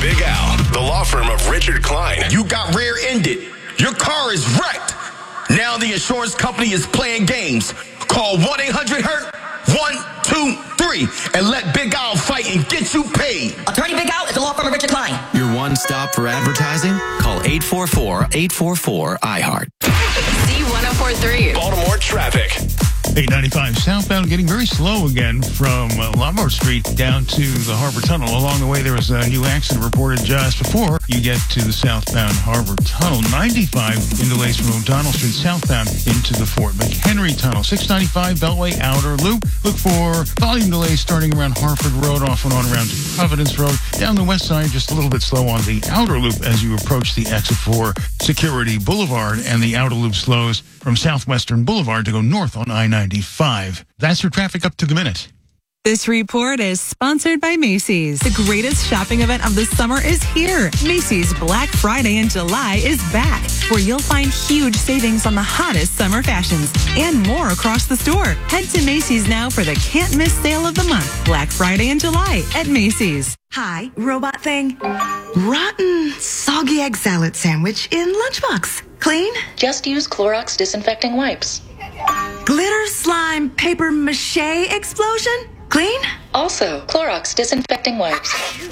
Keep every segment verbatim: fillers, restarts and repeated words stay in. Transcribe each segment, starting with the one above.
Big Al, the law firm of Richard Klein. You got rear-ended. Your car is wrecked. Now the insurance company is playing games. Call one eight hundred hurt one two three and let Big Al fight and get you paid. Attorney Big Al is the law firm of Richard Klein. Your one stop for advertising? Call eight four four, eight four four, I heart. Z one oh four three. Baltimore traffic. eight ninety-five southbound getting very slow again from uh, Lombard Street down to the Harbor Tunnel. Along the way, there was a new accident reported just before you get to the southbound Harbor Tunnel. ninety-five in delays from O'Donnell Street southbound into the Fort McHenry Tunnel. six ninety-five Beltway Outer Loop. Look for volume delays starting around Harford Road, off and on around to Providence Road. Down the west side, just a little bit slow on the Outer Loop as you approach the exit for Security Boulevard, and the Outer Loop slows from Southwestern Boulevard to go north on I ninety-five. That's your traffic up to the minute. This report is sponsored by Macy's. The greatest shopping event of the summer is here. Macy's Black Friday in July is back, where you'll find huge savings on the hottest summer fashions and more across the store. Head to Macy's now for the can't miss sale of the month. Black Friday in July at Macy's. Hi, robot thing. Rotten, soggy egg salad sandwich in lunchbox. Clean? Just use Clorox disinfecting wipes. Glitter slime paper mache explosion? Clean? Also, Clorox disinfecting wipes.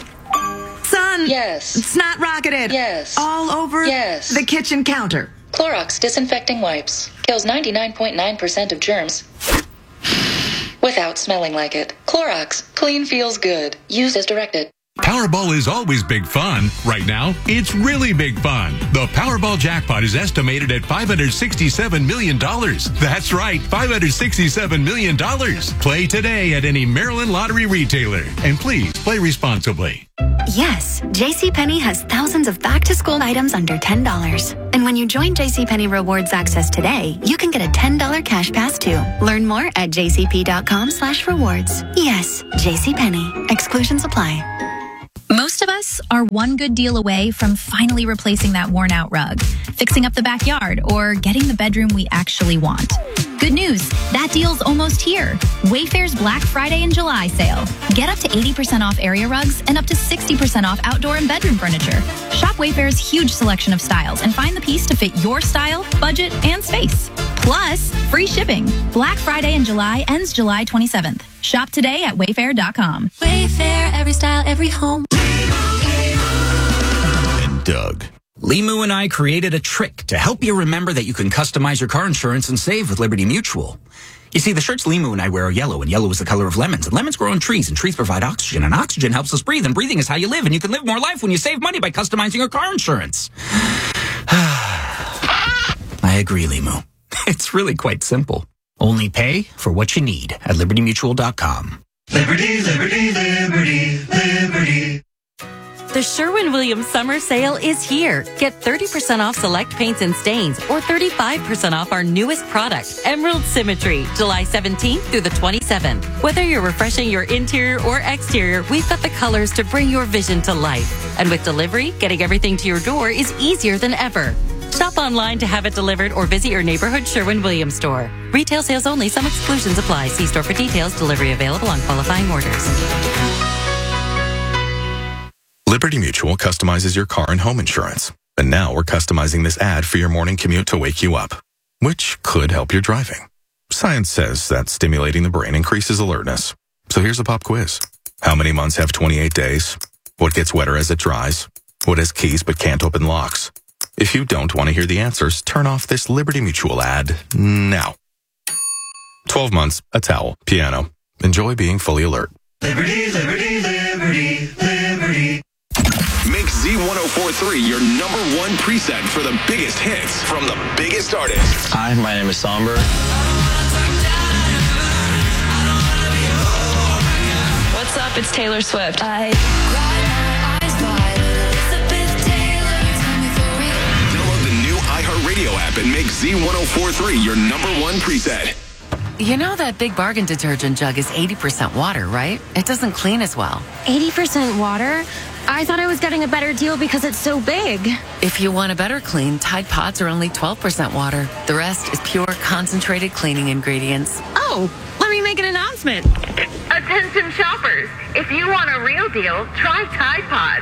Son. Yes. It's not rocketed. Yes. All over yes. the kitchen counter. Clorox disinfecting wipes. Kills ninety-nine point nine percent of germs without smelling like it. Clorox. Clean feels good. Use as directed. Powerball is always big fun. Right now, it's really big fun. The Powerball jackpot is estimated at five hundred sixty-seven million dollars. That's right, five hundred sixty-seven million dollars. Play today at any Maryland Lottery retailer. And please, play responsibly. Yes, JCPenney has thousands of back-to-school items under ten dollars. And when you join JCPenney Rewards Access today, you can get a ten dollars cash pass too. Learn more at jcp.com slash rewards. Yes, JCPenney. Exclusions apply. Most of us are one good deal away from finally replacing that worn-out rug, fixing up the backyard, or getting the bedroom we actually want. Good news, that deal's almost here. Wayfair's Black Friday and July sale. Get up to eighty percent off area rugs and up to sixty percent off outdoor and bedroom furniture. Shop Wayfair's huge selection of styles and find the piece to fit your style, budget, and space. Plus, free shipping. Black Friday in July ends July twenty-seventh. Shop today at wayfair dot com. Wayfair, every style, every home. And Doug. Limu and I created a trick to help you remember that you can customize your car insurance and save with Liberty Mutual. You see, the shirts Limu and I wear are yellow, and yellow is the color of lemons. And lemons grow on trees, and trees provide oxygen, and oxygen helps us breathe, and breathing is how you live, and you can live more life when you save money by customizing your car insurance. I agree, Limu. It's really quite simple. Only pay for what you need at liberty mutual dot com. Liberty, liberty, liberty, liberty. The Sherwin-Williams summer sale is here. Get thirty percent off select paints and stains or thirty-five percent off our newest product, Emerald Symmetry, July seventeenth through the twenty-seventh. Whether you're refreshing your interior or exterior, we've got the colors to bring your vision to life. And with delivery, getting everything to your door is easier than ever. Shop online to have it delivered or visit your neighborhood Sherwin-Williams store. Retail sales only. Some exclusions apply. See store for details. Delivery available on qualifying orders. Liberty Mutual customizes your car and home insurance. And now we're customizing this ad for your morning commute to wake you up, which could help your driving. Science says that stimulating the brain increases alertness. So here's a pop quiz. How many months have twenty-eight days? What gets wetter as it dries? What has keys but can't open locks? If you don't want to hear the answers, turn off this Liberty Mutual ad now. twelve months, a towel, piano. Enjoy being fully alert. Liberty, liberty, liberty, liberty. Make Z ten forty-three your number one preset for the biggest hits from the biggest artists. Hi, my name is Somber. What's up? It's Taylor Swift. I Download the new iHeartRadio app and make Z ten forty-three your number one preset. You know that Big Bargain detergent jug is eighty percent water, right? It doesn't clean as well. eighty percent water? I thought I was getting a better deal because it's so big. If you want a better clean, Tide Pods are only twelve percent water. The rest is pure concentrated cleaning ingredients. Oh, let me make an announcement. Attention shoppers, if you want a real deal, try Tide Pods.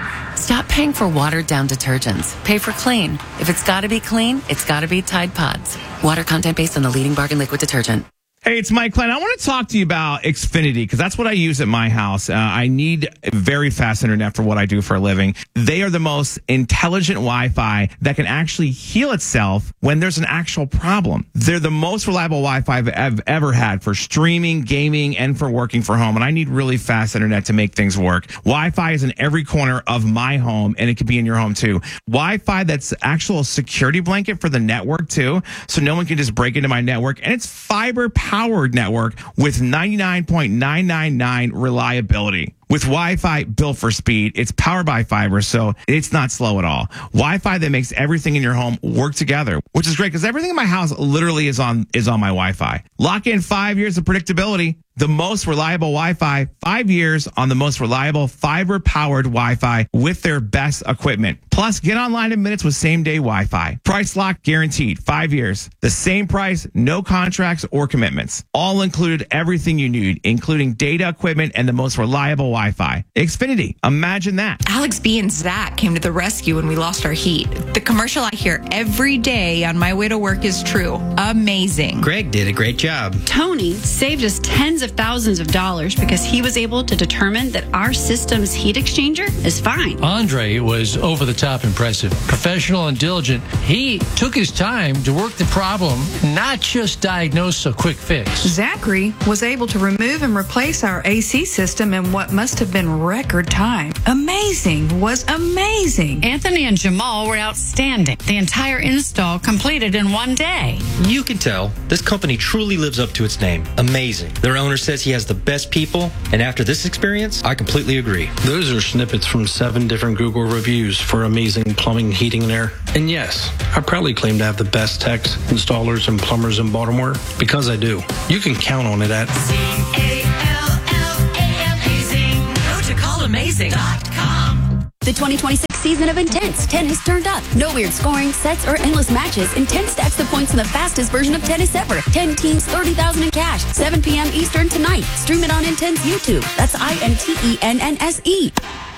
Stop paying for watered-down detergents. Pay for clean. If it's got to be clean, it's got to be Tide Pods. Water content based on the leading bargain liquid detergent. Hey, it's Mike Klein. I want to talk to you about Xfinity because that's what I use at my house. Uh, I need very fast internet for what I do for a living. They are the most intelligent Wi-Fi that can actually heal itself when there's an actual problem. They're the most reliable Wi-Fi I've, I've ever had for streaming, gaming, and for working from home. And I need really fast internet to make things work. Wi-Fi is in every corner of my home, and it could be in your home too. Wi-Fi that's actual security blanket for the network too, so no one can just break into my network. And it's fiber powered. Powered network with ninety-nine point nine nine nine reliability. With Wi-Fi built for speed, it's powered by fiber, so it's not slow at all. Wi-Fi that makes everything in your home work together, which is great because everything in my house literally is on is on my Wi-Fi. Lock in five years of predictability. The most reliable Wi-Fi, five years on the most reliable fiber-powered Wi-Fi with their best equipment. Plus, get online in minutes with same-day Wi-Fi. Price lock guaranteed, five years. The same price, no contracts or commitments. All included everything you need, including data equipment and the most reliable Wi-Fi. Xfinity, imagine that. Alex B and Zach came to the rescue when we lost our heat. The commercial I hear every day on my way to work is true. Amazing. Greg did a great job. Tony saved us tens of thousands of dollars because he was able to determine that our system's heat exchanger is fine. Andre was over the top impressive, professional and diligent. He took his time to work the problem, not just diagnose a quick fix. Zachary was able to remove and replace our A C system in what must have been record time. Amazing, was amazing. Anthony and Jamal were outstanding. The entire install completed in one day. You can tell this company truly lives up to its name. Amazing. Their owner says he has the best people, and after this experience, I completely agree. Those are snippets from seven different Google reviews for amazing plumbing, heating, and air. And yes, I proudly claim to have the best techs, installers, and plumbers in Baltimore because I do. You can count on it at C A L L A Amazing. Go to call amazing dot com. The twenty twenty-six season of Intense. ten has turned up. No weird scoring, sets, or endless matches. Intense stacks the points in the fastest version of tennis ever. ten teams, thirty thousand in cash. seven p.m. Eastern tonight. Stream it on Intense YouTube. That's I N T E N N S E.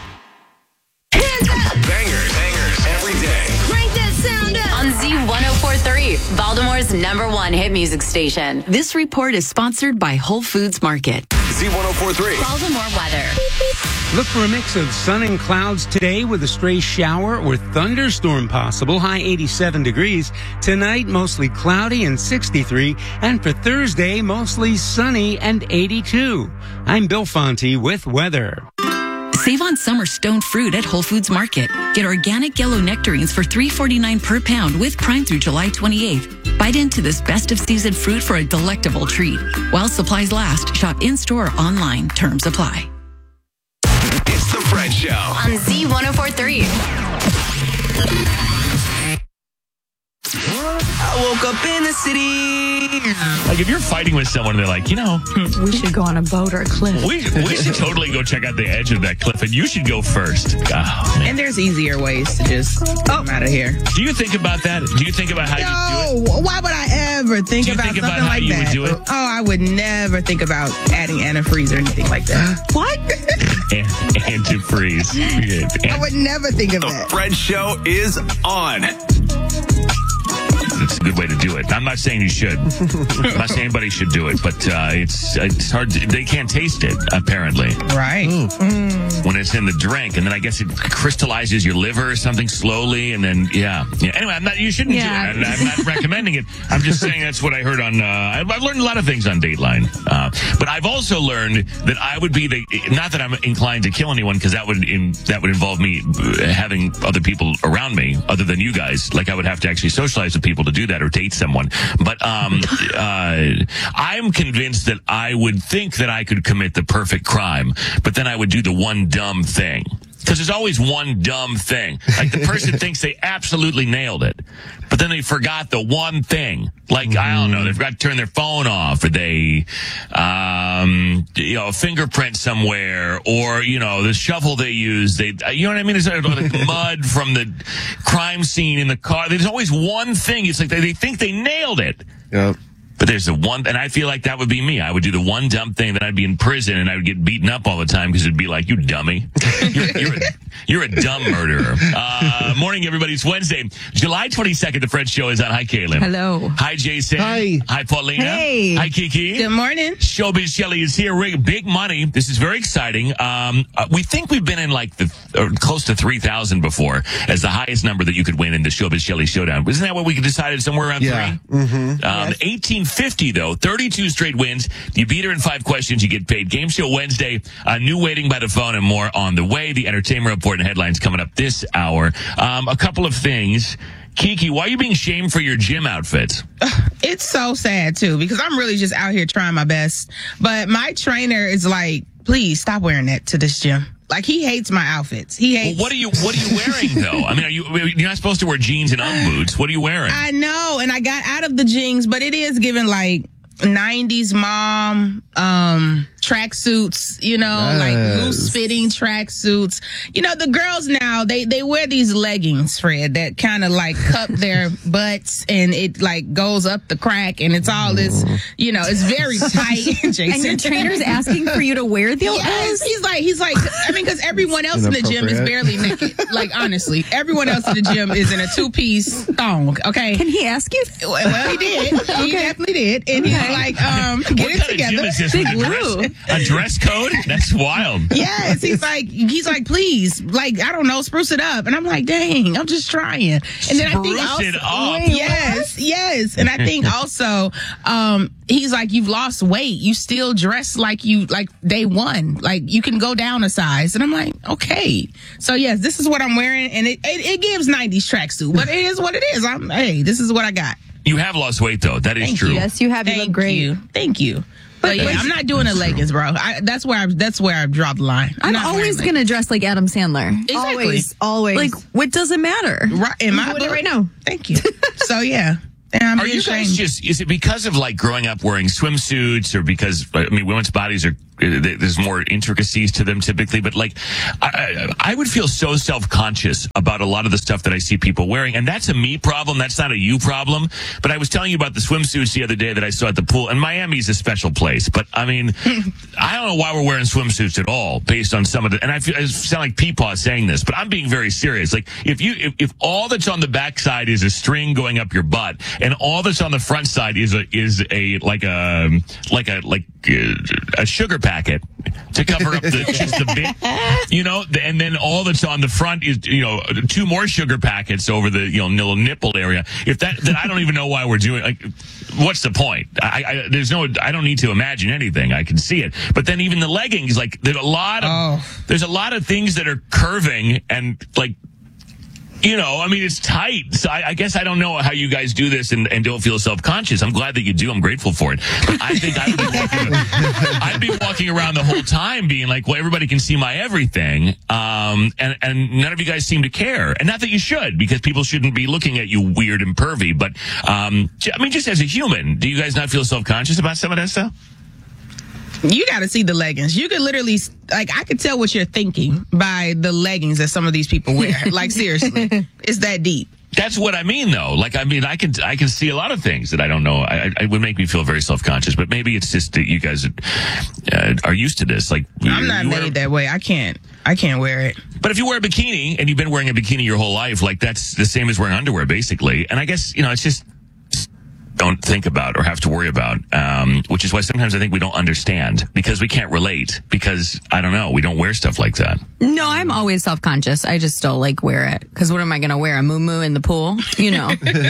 Hands up! Bangers, bangers every day. Crank that sound up. On Z one oh four point three, Baltimore's number one hit music station. This report is sponsored by Whole Foods Market. Z one oh four point three. Baltimore weather. Look for a mix of sun and clouds today with a stray shower or thunderstorm possible. High eighty-seven degrees. Tonight, mostly cloudy and sixty-three. And for Thursday, mostly sunny and eighty-two. I'm Bill Fonte with weather. Save on summer stone fruit at Whole Foods Market. Get organic yellow nectarines for three forty-nine per pound with Prime through July twenty-eighth. Bite into this best of season fruit for a delectable treat. While supplies last, shop in-store or online. Terms apply. It's the Fred Show on Z one oh four point three. I woke up in the city. Like if you're fighting with someone, they're like, you know, we should go on a boat or a cliff. We we should totally go check out the edge of that cliff, and you should go first. Oh, and there's easier ways to just get them out of here. Do you think about that? Do you think about how no, you do it? Why would I ever think do you about think something about how like you that? Would do it? Oh, I would never think about adding antifreeze or anything like that. What? And, antifreeze. I would never think of the that. The Fred Show is on. It's a good way to do it. I'm not saying you should. I'm not saying anybody should do it, but uh, it's it's hard. To, they can't taste it, apparently. Right. Mm. When it's in the drink, and then I guess it crystallizes your liver or something slowly, and then, yeah. yeah. Anyway, I'm not. You shouldn't yeah. do it. I'm, I'm not recommending it. I'm just saying that's what I heard on, uh, I've, I've learned a lot of things on Dateline. Uh, but I've also learned that I would be the, not that I'm inclined to kill anyone, because that would, in, that would involve me having other people around me, other than you guys. Like I would have to actually socialize with people to do that or date someone. But um, uh, I'm convinced that I would think that I could commit the perfect crime, but then I would do the one dumb thing. Because there's always one dumb thing. Like the person thinks they absolutely nailed it, but then they forgot the one thing. Like, mm-hmm. I don't know, they forgot to turn their phone off, or they, um, you know, a fingerprint somewhere, or, you know, the shovel they use, they, you know what I mean? It's like mud from the crime scene in the car. There's always one thing. It's like they, they think they nailed it. Yep. But there's the one, and I feel like that would be me. I would do the one dumb thing, then I'd be in prison and I would get beaten up all the time because it'd be like, you dummy. You're, you're, a, you're a dumb murderer. Uh, morning, everybody. It's Wednesday, July twenty-second. The Fred Show is on. Hi, Kaylin. Hello. Hi, Jason. Hi. Hi, Paulina. Hey. Hi, Kiki. Good morning. Showbiz Shelly is here. Rick, big money. This is very exciting. Um, uh, we think we've been in like the uh, close to three thousand before as the highest number that you could win in the Showbiz Shelly Showdown. Isn't that what we decided? Somewhere around yeah. three? Mm-hmm. Um, yes. eighteen fifty, though. thirty-two straight wins. You beat her in five questions. You get paid. Game Show Wednesday. A new waiting by the phone and more on the way. The entertainment report and headlines coming up this hour. Um, a couple of things. Kiki, why are you being shamed for your gym outfits? It's so sad, too, because I'm really just out here trying my best. But my trainer is like, please stop wearing that to this gym. Like, he hates my outfits. He hates. Well, what are you What are you wearing, though? I mean, are you you're not supposed to wear jeans and Ugg boots. What are you wearing? I know, and I got out of the jeans, but it is giving like nineties mom um tracksuits, you know, yes. like loose fitting tracksuits. You know, the girls now, they they wear these leggings, Fred, that kind of like cup their butts and it like goes up the crack and it's all this, you know, it's very tight. Jason. And your trainer's asking for you to wear those? Yes, he's like, he's like, I mean, because everyone else in the gym is barely naked. Like, honestly, everyone else in the gym is in a two-piece thong, okay? Can he ask you? Well, he did. He definitely did. And he's like, um, get what it kind together. Of gym is this? Big a, dress, a dress code? That's wild. Yes, he's like, he's like, please, like, I don't know, spruce it up. And I'm like, dang, I'm just trying. And then I think Spruce also, it up. Wait, yes, yes. And I think also, um, he's like, you've lost weight. You still dress like you, like day one. Like, you can go down a size. And I'm like, okay. So yes, this is what I'm wearing. And it, it, it gives nineties tracksuit, but it is what it is. I'm, hey, this is what I got. You have lost weight, though. That is Thank true. You. Yes, you have. You Thank look great. You. Thank you. But, but yeah, I'm not doing the leggings, bro. I, that's where I that's where I draw the line. I'm, I'm always going to dress like Adam Sandler. Exactly. Always. Always. Like, what does it matter? Right. Am I'm I doing it right now. Thank you. So, yeah. And I'm Are you ashamed. guys just, is it because of like growing up wearing swimsuits or because, I mean, women's bodies are, there's more intricacies to them typically, but like, I, I would feel so self-conscious about a lot of the stuff that I see people wearing. And that's a me problem. That's not a you problem. But I was telling you about the swimsuits the other day that I saw at the pool, and Miami's a special place. But I mean, I don't know why we're wearing swimsuits at all based on some of the, and I, feel, I sound like Peepaw saying this, but I'm being very serious. Like if you, if, if all that's on the backside is a string going up your butt and all that's on the front side is a, is a, like a, like a, like a sugar packet to cover up the, just the bit, you know, and then all that's on the front is, you know, two more sugar packets over the, you know, little nipple area. If that, then I don't even know why we're doing, like, what's the point? I, I, there's no, I don't need to imagine anything. I can see it. But then even the leggings, like, there's a lot of, oh. there's a lot of things that are curving and, like, you know, I mean, it's tight. So I, I guess I don't know how you guys do this and, and don't feel self-conscious. I'm glad that you do. I'm grateful for it. But I think I would be walking, I'd be walking around the whole time being like, well, everybody can see my everything. Um, and, and none of you guys seem to care. And not that you should, because people shouldn't be looking at you weird and pervy. But, um, I mean, just as a human, do you guys not feel self-conscious about some of that stuff? You got to see the leggings. You could literally, like, I could tell what you're thinking by the leggings that some of these people wear. Like, seriously, it's that deep. That's what I mean, though. Like, I mean, I can I can see a lot of things that I don't know. I, I, it would make me feel very self-conscious, but maybe it's just that you guys uh, are used to this. Like, I'm not made wear, that way. I can't. I can't wear it. But if you wear a bikini and you've been wearing a bikini your whole life, like that's the same as wearing underwear, basically. And I guess you know, it's just. Don't think about or have to worry about, um, which is why sometimes I think we don't understand because we can't relate because, I don't know, we don't wear stuff like that. No, I'm always self-conscious. I just still like wear it because what am I going to wear? A muumuu in the pool? You know.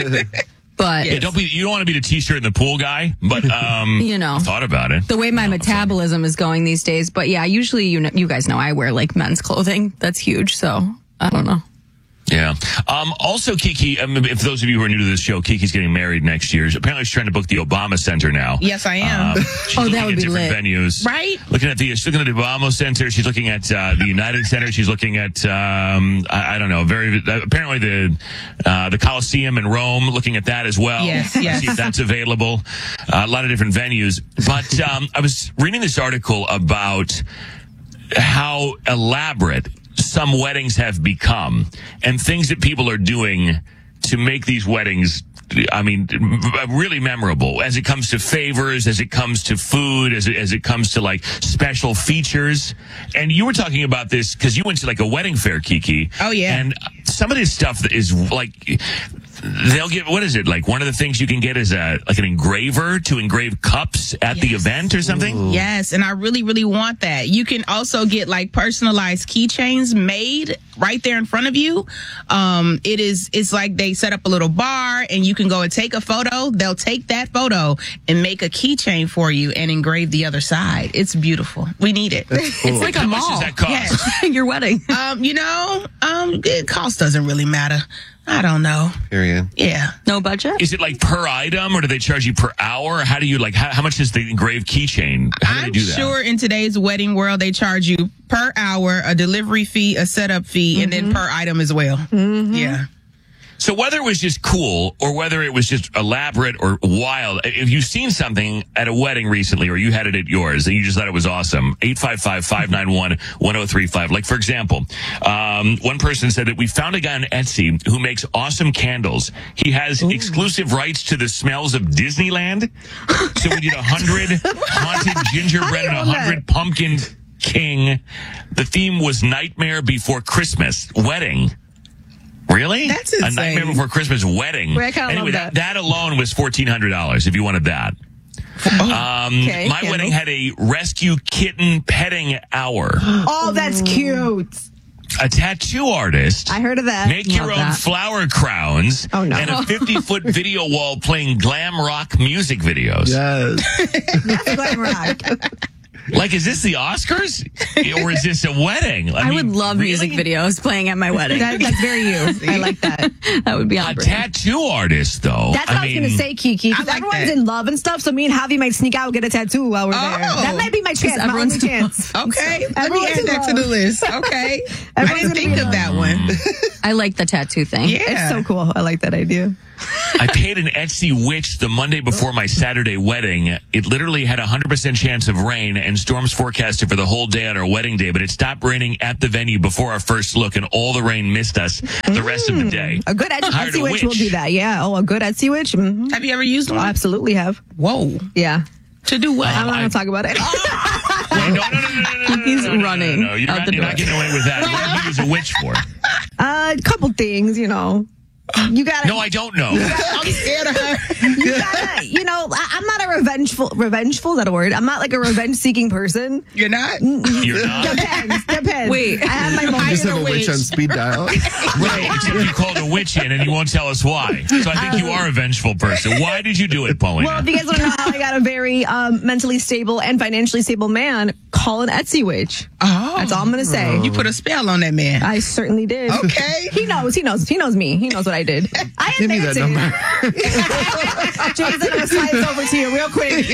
But yeah, don't be, you don't want to be the t-shirt in the pool guy, but, um, you know, I thought about it. The way my metabolism is going these days. But yeah, usually, you know, you guys know I wear like men's clothing. That's huge. So I don't know. Yeah. Um, also, Kiki, um, if those of you who are new to this show, Kiki's getting married next year. Apparently, she's trying to book the Obama Center now. Yes, I am. Um, oh, that would be different lit. venues. Right? Looking at the, she's looking at the Obama Center. She's looking at uh, the United Center. She's looking at, um, I, I don't know, very uh, apparently the uh, the Coliseum in Rome. Looking at that as well. Yes, yes. See if that's available. Uh, a lot of different venues. But um, I was reading this article about how elaborate some weddings have become and things that people are doing to make these weddings I mean, really memorable as it comes to favors, as it comes to food, as it, as it comes to like special features. And you were talking about this because you went to like a wedding fair, Kiki. Oh, yeah. And some of this stuff is like, they'll get, what is it? Like one of the things you can get is a, like an engraver to engrave cups at Yes. the event or something. Yes, and I really, really want that. You can also get like personalized keychains made right there in front of you. Um, it is, it's like they set up a little bar and you can go and take a photo. They'll take that photo and make a keychain for you and engrave the other side. It's beautiful. We need it. It's like a How much mall. does that cost? Yes. Your wedding. Um, you know, um, it, cost doesn't really matter. I don't know. Period. Yeah. No budget? Is it like per item or do they charge you per hour? How do you like, how, how much is the engraved keychain? How do I'm they do that? sure in today's wedding world, they charge you per hour, a delivery fee, a setup fee, mm-hmm. and then per item as well. Mm-hmm. Yeah. So whether it was just cool or whether it was just elaborate or wild, if you've seen something at a wedding recently or you had it at yours and you just thought it was awesome, eight five five, five nine one, one oh three five. Like, for example, um, one person said that we found a guy on Etsy who makes awesome candles. He has Ooh. exclusive rights to the smells of Disneyland. So we did a hundred haunted gingerbread and a hundred pumpkin king. The theme was Nightmare Before Christmas wedding. Really? That's insane. A Nightmare Before Christmas wedding. Wait, I kinda anyway, love that. that. that alone was fourteen hundred dollars if you wanted that. Um, Okay, my candles. wedding had a rescue kitten petting hour. Oh, that's cute. A tattoo artist. I heard of that. Make your Love own that. flower crowns. Oh, no. And a fifty-foot video wall playing glam rock music videos. Yes. That's glam rock. Like, is this the Oscars? Or is this a wedding? I, mean, would love really? music videos playing at my wedding. That, that's very you. I like that. That would be A on brand. tattoo artist, though. That's what I, I was mean, gonna say, Kiki. Because I like everyone's that. in love and stuff, so me and Javi might sneak out and get a tattoo while we're there. Oh. That might be my chance. My everyone's only in chance. Okay. Let me Everyone's add in that to love. the list. Okay. I Everyone's didn't gonna think be of in that love. one. I like the tattoo thing. Yeah. It's so cool. I like that idea. I paid an Etsy witch the Monday before my Saturday wedding. It literally had a one hundred percent chance of rain and storms forecasted for the whole day on our wedding day, but it stopped raining at the venue before our first look, and all the rain missed us the rest of the day. A good Etsy, Hired a Etsy witch will witch. do that. Yeah. Oh, a good Etsy witch. Mm-hmm. Have you ever used I one? absolutely have. Whoa. Yeah. To do what? I'm not I- going to talk about it. Wait, no, no, no, no, no, no, no, He's no, no, running No, no, you're, out not, the you're door. not getting away with that. What do you use a witch for? A couple things, you know. You got to. No, I don't know. I'm scared of her. You gotta, you know, I, I'm not a revengeful, revengeful, is that a word? I'm not like a revenge seeking person. You're not? You're not. Depends, depends. Wait. I have my You moments. just have a a witch on witch. speed dial. Right, except you called a witch in and you won't tell us why. So I think you are a vengeful person. Why did you do it, Paulina? Well, if you guys want to know how I got a very um, mentally stable and financially stable man, call an Etsy witch. Oh. That's all I'm going to say. You put a spell on that man. I certainly did. Okay. He knows. He knows. He knows me. He knows what I did. I Give me admit that it. number. Jason, I'm going to slide this over to you real quick.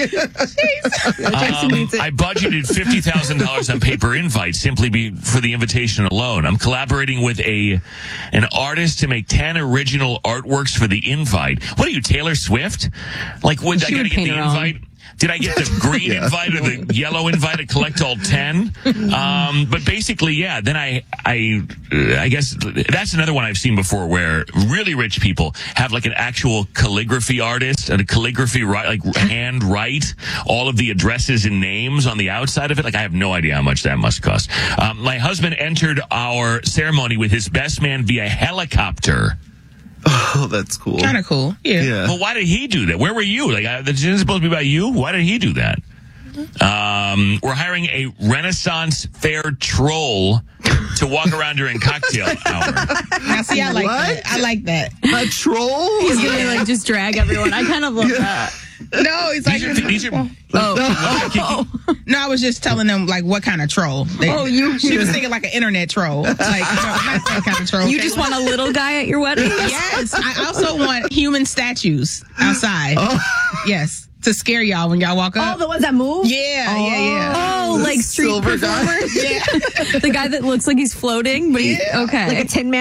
Jason needs it. Um, I budgeted fifty thousand dollars on paper invites simply be, for the invitation alone. I'm collaborating with a an artist to make ten original artworks for the invite. What are you, Taylor Swift? Like, what, I She gotta would get paint the her own. invite? Did I get the green Yeah. invite or the yellow invite to collect all ten? Um, but basically, yeah, then I, I, uh, I guess that's another one I've seen before where really rich people have like an actual calligraphy artist and a calligraphy, ri- like hand write all of the addresses and names on the outside of it. Like, I have no idea how much that must cost. Um, my husband entered our ceremony with his best man via helicopter. Oh, that's cool. Kind of cool. Yeah. Yeah. Well, why did he do that? Where were you? Like, uh, this isn't supposed to be about you. Why did he do that? Um, we're hiring a Renaissance fair troll to walk around during cocktail hour. Now, see, I like What? that. I like that. A troll? He's gonna like just drag everyone. I kind of love that. No, it's like. These are, these are, Oh. No, I was just telling them like what kind of troll. They, Oh, you- She was thinking like an internet troll, like no, not that kind of troll. You just want a little guy at your wedding? Yes, I also want human statues outside. Yes, to scare y'all when y'all walk Oh, up. the ones that move? Yeah, yeah, yeah. Oh, like street Silver guy? performers? Yeah. The guy that looks like he's floating, but he's Yeah. okay. Like a Tin Man looking thing?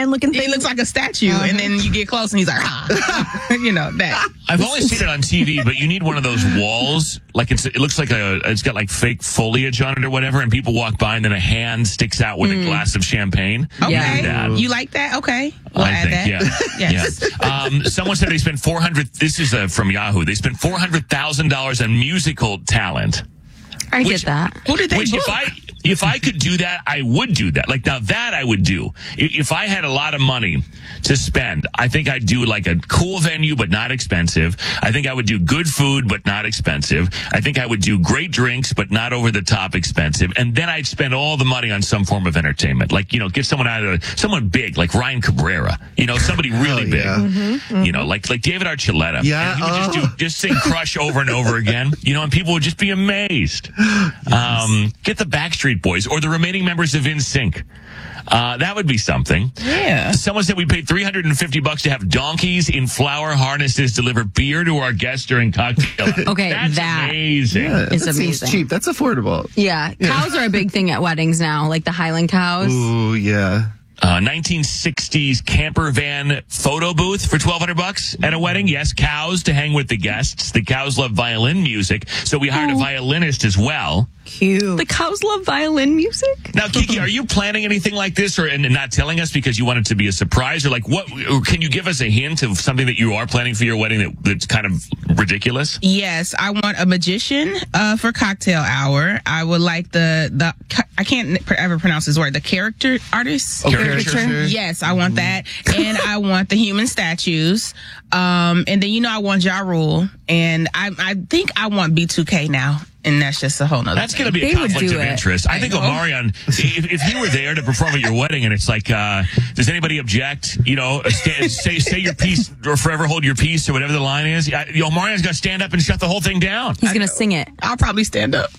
he looks like a statue, uh-huh. and then you get close and he's like, ah. You know, that. I've only seen it on T V, but you need one of those walls. Like it's, it looks like a, it's got like fake foliage on it or whatever, and people walk by and then a hand sticks out with mm. a glass of champagne. Okay. Yeah. You like that? Okay. We'll I add think, that. yeah. Yes. Yeah. Um, someone said they spent four hundred, this is uh, from Yahoo, they spent four hundred thousand dollars on musical talent. I which, get that. Who did they Which book? if I, if I could do that, I would do that. Like now that I would do. If I had a lot of money to spend, I think I'd do like a cool venue, but not expensive. I think I would do good food, but not expensive. I think I would do great drinks, but not over the top expensive. And then I'd spend all the money on some form of entertainment. Like, you know, get someone out of someone big, like Ryan Cabrera, you know, somebody really oh, big, yeah. mm-hmm, mm-hmm. you know, like, like David Archuleta. Yeah. And he would oh. just do, just sing Crush over and over again, you know, and people would just be amazed. Um, Um, get the Backstreet Boys or the remaining members of N Sync. Uh, that would be something. Yeah. Someone said we paid three hundred fifty bucks to have donkeys in flower harnesses deliver beer to our guests during cocktail hour. Okay, That's that amazing. Yeah, is that amazing. Seems cheap. That's affordable. Yeah. Cows are a big thing at weddings now, like the Highland cows. Ooh, yeah. Uh, nineteen sixties camper van photo booth for twelve hundred bucks at a wedding. Yes, cows to hang with the guests. The cows love violin music, so we hired oh. a violinist as well. Cute. The cows love violin music. Now, Kiki, are you planning anything like this, or and not telling us because you want it to be a surprise, or like what? Or can you give us a hint of something that you are planning for your wedding that, that's kind of ridiculous? Yes, I want a magician uh, for cocktail hour. I would like the the I can't ever pronounce his word. The character artist. Oh, caricature. Yes, I want that, and I want the human statues. Um, and then you know I want Ja Rule, and I I think I want B two K now. And that's just a whole nother That's going to be they a conflict of it. interest. I, I think know. Omarion, if, if he were there to perform at your wedding and it's like, uh, does anybody object? You know, stand, say say your piece or forever hold your peace or whatever the line is. I, you know, Omarion's got to stand up and shut the whole thing down. He's going to sing it. I'll probably stand up.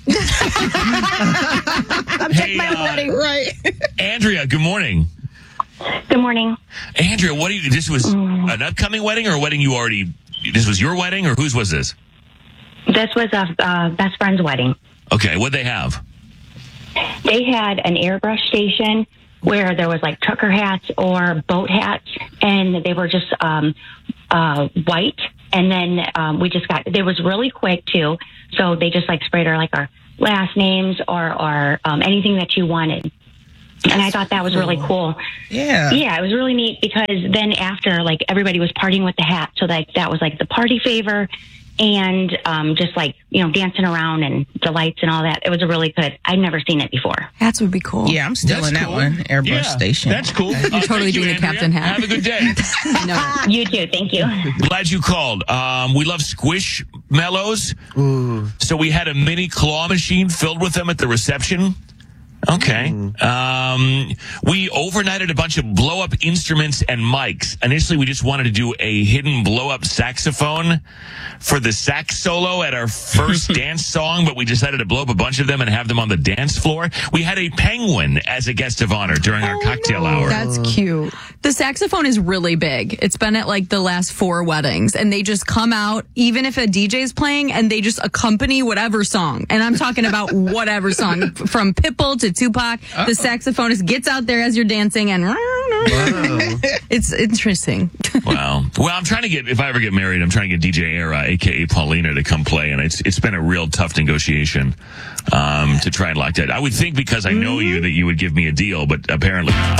I'm Hey, my uh, wedding, right? Andrea, good morning. Good morning. Andrea, what do you, this was Mm. an upcoming wedding or a wedding you already, this was your wedding or whose was this? This was a uh, best friend's wedding. Okay, what'd they have? They had an airbrush station where there was like trucker hats or boat hats, and they were just um, uh, white. And then um, we just got, it was really quick too. So they just like sprayed our like our last names or, or um, anything that you wanted. And I thought that was really cool. Yeah. Yeah, it was really neat because then after, like, everybody was partying with the hat. So like that was like the party favor and um, just like, you know, dancing around and the lights and all that. It was a really good. I'd never seen it before. Hats would be cool. Yeah, I'm still That's in that cool. one. Airbrush Yeah, station. That's cool. You're Uh, totally thank you, doing a Andrea. captain hat. Have a good day. I know. You too. Thank you. Glad you called. Um, we love Squishmallows. Ooh. So we had a mini claw machine filled with them at the reception. Okay. Um, we overnighted a bunch of blow up instruments and mics. Initially, we just wanted to do a hidden blow up saxophone for the sax solo at our first dance song, but we decided to blow up a bunch of them and have them on the dance floor. We had a penguin as a guest of honor during our cocktail hour. That's cute. The saxophone is really big. It's been at like the last four weddings, and they just come out, even if a D J's playing, and they just accompany whatever song. And I'm talking about whatever song, from Pitbull to Tupac. Uh-oh. The saxophonist gets out there as you're dancing, and Wow. it's interesting. Wow. Well, I'm trying to get, if I ever get married, I'm trying to get D J Era, a k a. Paulina, to come play, and it's it's been a real tough negotiation um, to try and lock that. I would think because I know you that you would give me a deal, but apparently not.